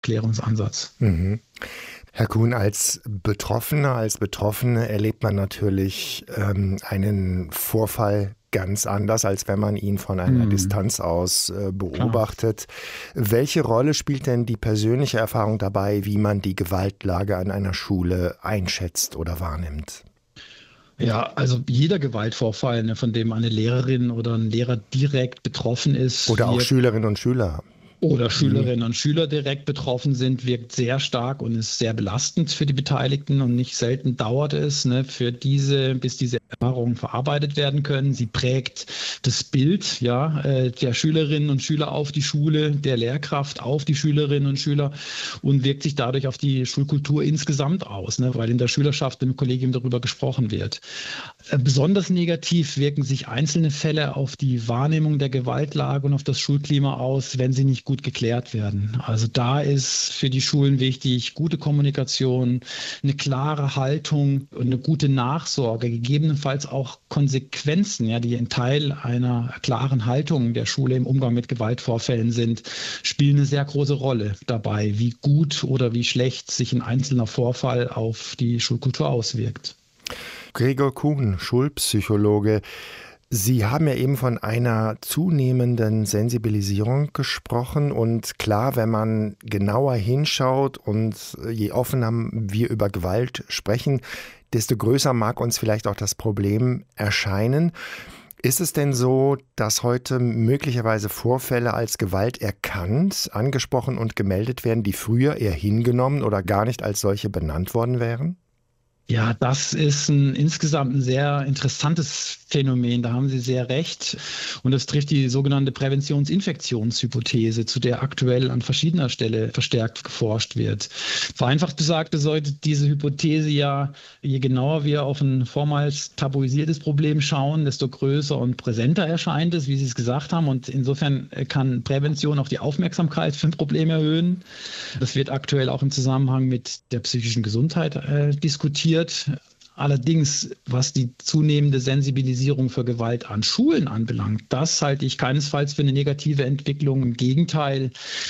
Klärungsansatz. Mhm. Herr Kuhn, als Betroffener, als Betroffene erlebt man natürlich einen Vorfall ganz anders, als wenn man ihn von einer Distanz aus beobachtet. Klar. Welche Rolle spielt denn die persönliche Erfahrung dabei, wie man die Gewaltlage an einer Schule einschätzt oder wahrnimmt? Ja, also jeder Gewaltvorfall, ne, von dem eine Lehrerin oder ein Lehrer direkt betroffen ist. Oder auch Schülerinnen und Schüler. Oder Schülerinnen und Schüler direkt betroffen sind, wirkt sehr stark und ist sehr belastend für die Beteiligten und nicht selten dauert es, ne, bis diese Erfahrungen verarbeitet werden können. Sie prägt das Bild, der Schülerinnen und Schüler auf die Schule, der Lehrkraft auf die Schülerinnen und Schüler und wirkt sich dadurch auf die Schulkultur insgesamt aus, ne, weil in der Schülerschaft im Kollegium darüber gesprochen wird. Besonders negativ wirken sich einzelne Fälle auf die Wahrnehmung der Gewaltlage und auf das Schulklima aus, wenn sie nicht gut geklärt werden. Also da ist für die Schulen wichtig, gute Kommunikation, eine klare Haltung und eine gute Nachsorge, gegebenenfalls auch Konsequenzen, die ein Teil einer klaren Haltung der Schule im Umgang mit Gewaltvorfällen sind, spielen eine sehr große Rolle dabei, wie gut oder wie schlecht sich ein einzelner Vorfall auf die Schulkultur auswirkt. Gregor Kuhn, Schulpsychologe. Sie haben ja eben von einer zunehmenden Sensibilisierung gesprochen und klar, wenn man genauer hinschaut und je offener wir über Gewalt sprechen, desto größer mag uns vielleicht auch das Problem erscheinen. Ist es denn so, dass heute möglicherweise Vorfälle als Gewalt erkannt, angesprochen und gemeldet werden, die früher eher hingenommen oder gar nicht als solche benannt worden wären? Ja, das ist insgesamt ein sehr interessantes Phänomen, da haben Sie sehr recht. Und das trifft die sogenannte Präventionsinfektionshypothese, zu der aktuell an verschiedener Stelle verstärkt geforscht wird. Vereinfacht gesagt bedeutet diese Hypothese ja, je genauer wir auf ein vormals tabuisiertes Problem schauen, desto größer und präsenter erscheint es, wie Sie es gesagt haben. Und insofern kann Prävention auch die Aufmerksamkeit für ein Problem erhöhen. Das wird aktuell auch im Zusammenhang mit der psychischen Gesundheit diskutiert. Allerdings, was die zunehmende Sensibilisierung für Gewalt an Schulen anbelangt, das halte ich keinesfalls für eine negative Entwicklung. Im Gegenteil,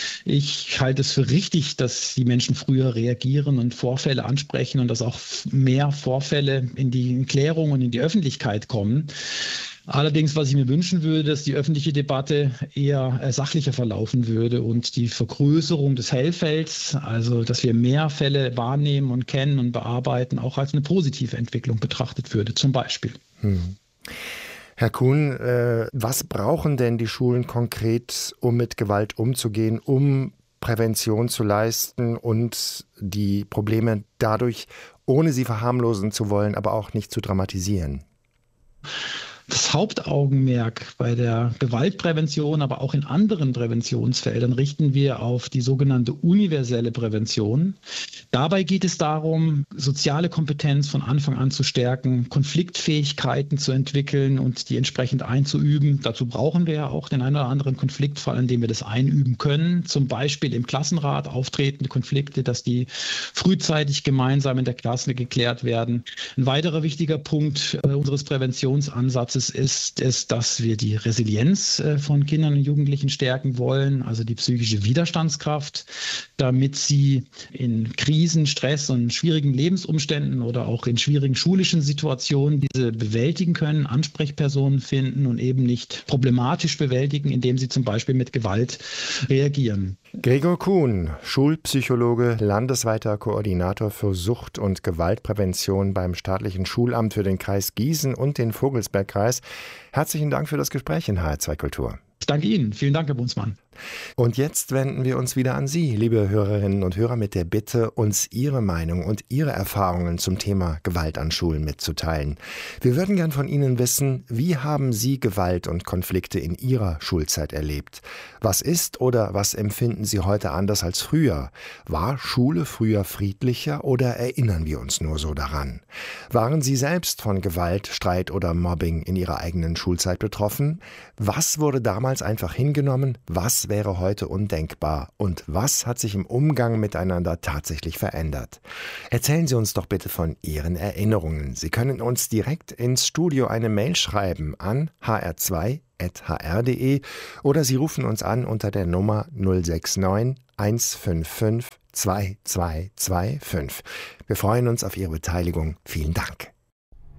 ich halte es für richtig, dass die Menschen früher reagieren und Vorfälle ansprechen und dass auch mehr Vorfälle in die Klärung und in die Öffentlichkeit kommen. Allerdings, was ich mir wünschen würde, dass die öffentliche Debatte eher sachlicher verlaufen würde und die Vergrößerung des Hellfelds, also dass wir mehr Fälle wahrnehmen und kennen und bearbeiten, auch als eine positive Entwicklung betrachtet würde, zum Beispiel. Herr Kuhn, was brauchen denn die Schulen konkret, um mit Gewalt umzugehen, um Prävention zu leisten und die Probleme dadurch, ohne sie verharmlosen zu wollen, aber auch nicht zu dramatisieren? Das Hauptaugenmerk bei der Gewaltprävention, aber auch in anderen Präventionsfeldern richten wir auf die sogenannte universelle Prävention. Dabei geht es darum, soziale Kompetenz von Anfang an zu stärken, Konfliktfähigkeiten zu entwickeln und die entsprechend einzuüben. Dazu brauchen wir ja auch den einen oder anderen Konfliktfall, an dem wir das einüben können. Zum Beispiel im Klassenrat auftretende Konflikte, dass die frühzeitig gemeinsam in der Klasse geklärt werden. Ein weiterer wichtiger Punkt unseres Präventionsansatzes ist es, dass wir die Resilienz von Kindern und Jugendlichen stärken wollen, also die psychische Widerstandskraft, damit sie in Krisen, Stress und schwierigen Lebensumständen oder auch in schwierigen schulischen Situationen diese bewältigen können, Ansprechpersonen finden und eben nicht problematisch bewältigen, indem sie zum Beispiel mit Gewalt reagieren. Gregor Kuhn, Schulpsychologe, landesweiter Koordinator für Sucht- und Gewaltprävention beim Staatlichen Schulamt für den Kreis Gießen und den Vogelsbergkreis. Herzlichen Dank für das Gespräch in HR2 Kultur. Ich danke Ihnen. Vielen Dank, Herr Bunzmann. Und jetzt wenden wir uns wieder an Sie, liebe Hörerinnen und Hörer, mit der Bitte, uns Ihre Meinung und Ihre Erfahrungen zum Thema Gewalt an Schulen mitzuteilen. Wir würden gern von Ihnen wissen, wie haben Sie Gewalt und Konflikte in Ihrer Schulzeit erlebt? Was ist oder was empfinden Sie heute anders als früher? War Schule früher friedlicher oder erinnern wir uns nur so daran? Waren Sie selbst von Gewalt, Streit oder Mobbing in Ihrer eigenen Schulzeit betroffen? Was wurde damals einfach hingenommen? Was wäre heute undenkbar? Und was hat sich im Umgang miteinander tatsächlich verändert? Erzählen Sie uns doch bitte von Ihren Erinnerungen. Sie können uns direkt ins Studio eine Mail schreiben an hr2 hr.de oder Sie rufen uns an unter der Nummer 069 155 2225. Wir freuen uns auf Ihre Beteiligung. Vielen Dank.